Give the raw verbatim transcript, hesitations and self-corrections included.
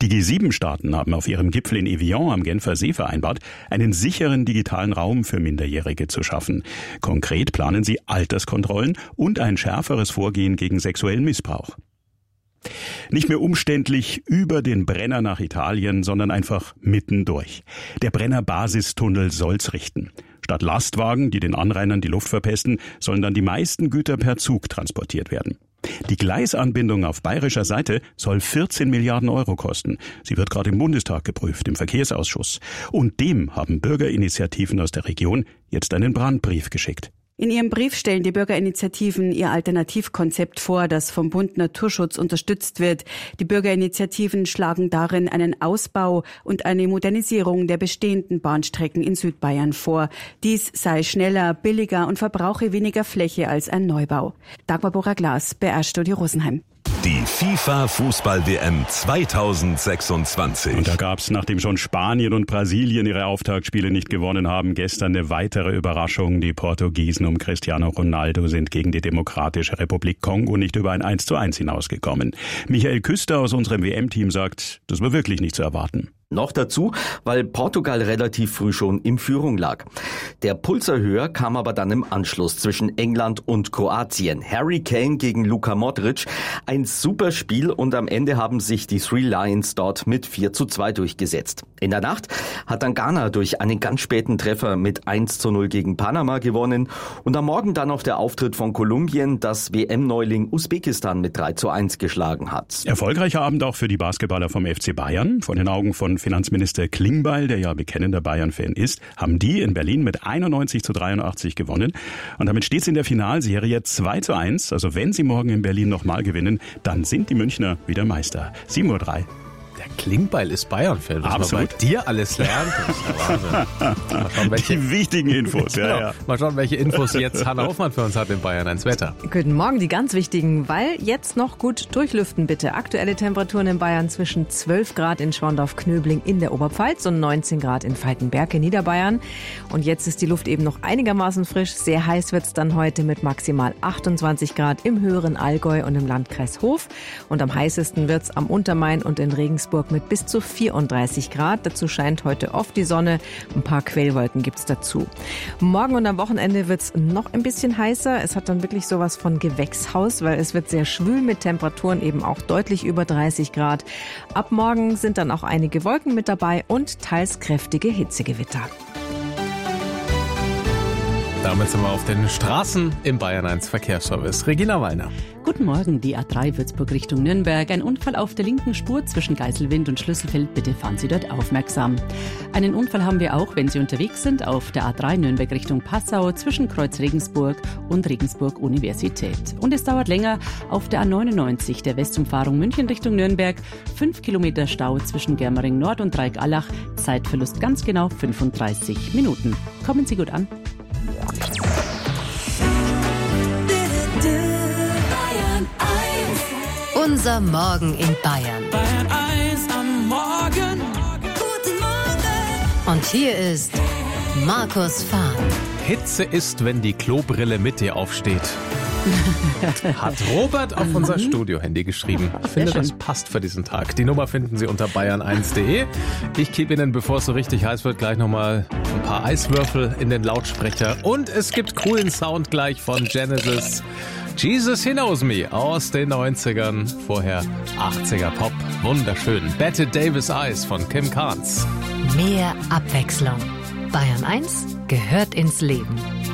Die G sieben Staaten haben auf ihrem Gipfel in Evian am Genfer See vereinbart, einen sicheren digitalen Raum für Minderjährige zu schaffen. Konkret planen sie Alterskontrollen und ein schärferes Vorgehen gegen sexuellen Missbrauch. Nicht mehr umständlich über den Brenner nach Italien, sondern einfach mittendurch. Der Brenner-Basistunnel soll's richten. Statt Lastwagen, die den Anrainern die Luft verpesten, sollen dann die meisten Güter per Zug transportiert werden. Die Gleisanbindung auf bayerischer Seite soll vierzehn Milliarden Euro kosten. Sie wird gerade im Bundestag geprüft, im Verkehrsausschuss. Und dem haben Bürgerinitiativen aus der Region jetzt einen Brandbrief geschickt. In ihrem Brief stellen die Bürgerinitiativen ihr Alternativkonzept vor, das vom Bund Naturschutz unterstützt wird. Die Bürgerinitiativen schlagen darin einen Ausbau und eine Modernisierung der bestehenden Bahnstrecken in Südbayern vor. Dies sei schneller, billiger und verbrauche weniger Fläche als ein Neubau. Dagmar Bora-Glas, B R-Studio Rosenheim. Die FIFA-Fußball-W M zweitausendsechsundzwanzig. Und da gab's, nachdem schon Spanien und Brasilien ihre Auftaktspiele nicht gewonnen haben, gestern eine weitere Überraschung. Die Portugiesen um Cristiano Ronaldo sind gegen die Demokratische Republik Kongo nicht über ein eins zu eins hinausgekommen. Michael Küster aus unserem W M-Team sagt, das war wirklich nicht zu erwarten. Noch dazu, weil Portugal relativ früh schon in Führung lag. Der Pulserhöher kam aber dann im Anschluss zwischen England und Kroatien. Harry Kane gegen Luka Modric. Ein super Spiel und am Ende haben sich die Three Lions dort mit vier zu zwei durchgesetzt. In der Nacht hat dann Ghana durch einen ganz späten Treffer mit eins zu null gegen Panama gewonnen. Und am Morgen dann noch der Auftritt von Kolumbien, das W M-Neuling Usbekistan mit drei zu eins geschlagen hat. Erfolgreicher Abend auch für die Basketballer vom F C Bayern. Vor den Augen von Finanzminister Klingbeil, der ja bekennender Bayern-Fan ist, haben die in Berlin mit einundneunzig zu dreiundachtzig gewonnen. Und damit steht es in der Finalserie zwei zu eins. Also wenn sie morgen in Berlin nochmal gewinnen, dann sind die Münchner wieder Meister. sieben Uhr drei. Der Klingbeil ist Bayern-Fan. Was Absolut. man bei dir alles lernt. Das ist ja Wahnsinn. Mal schauen, welche, die wichtigen Infos. genau. ja, ja. Mal schauen, welche Infos jetzt Hanna Hofmann für uns hat in Bayern eins Wetter. Guten Morgen, die ganz wichtigen, weil jetzt noch gut durchlüften bitte. Aktuelle Temperaturen in Bayern zwischen zwölf Grad in Schwandorf-Knöbling in der Oberpfalz und neunzehn Grad in Falkenberg in Niederbayern. Und jetzt ist die Luft eben noch einigermaßen frisch. Sehr heiß wird es dann heute mit maximal achtundzwanzig Grad im höheren Allgäu und im Landkreis Hof. Und am heißesten wird es am Untermain und in Regensburg mit bis zu vierunddreißig Grad. Dazu scheint heute oft die Sonne. Ein paar Quellwolken gibt's dazu. Morgen und am Wochenende wird's noch ein bisschen heißer. Es hat dann wirklich sowas von Gewächshaus, weil es wird sehr schwül mit Temperaturen eben auch deutlich über dreißig Grad. Ab morgen sind dann auch einige Wolken mit dabei und teils kräftige Hitzegewitter. Damit sind wir auf den Straßen im Bayern eins Verkehrsservice. Regina Wallner. Guten Morgen, die A drei Würzburg Richtung Nürnberg. Ein Unfall auf der linken Spur zwischen Geiselwind und Schlüsselfeld. Bitte fahren Sie dort aufmerksam. Einen Unfall haben wir auch, wenn Sie unterwegs sind, auf der A drei Nürnberg Richtung Passau zwischen Kreuz Regensburg und Regensburg Universität. Und es dauert länger auf der A neunundneunzig, der Westumfahrung München Richtung Nürnberg. Fünf Kilometer Stau zwischen Germering Nord und Dreieckallach. Zeitverlust ganz genau fünfunddreißig Minuten. Kommen Sie gut an. Unser Morgen in Bayern. Bayern eins am Morgen. Guten Morgen. Und hier ist Markus Fahn. Hitze ist, wenn die Klobrille mit dir aufsteht. Hat Robert auf unser Studio-Handy geschrieben. Ich finde, das passt für diesen Tag. Die Nummer finden Sie unter bayern eins punkt de. Ich gebe Ihnen, bevor es so richtig heiß wird, gleich nochmal ein paar Eiswürfel in den Lautsprecher. Und es gibt coolen Sound gleich von Genesis. Jesus He Knows Me aus den neunzigern. Vorher achtziger Pop. Wunderschön. Bette Davis Eyes von Kim Carnes. Mehr Abwechslung. Bayern eins gehört ins Leben.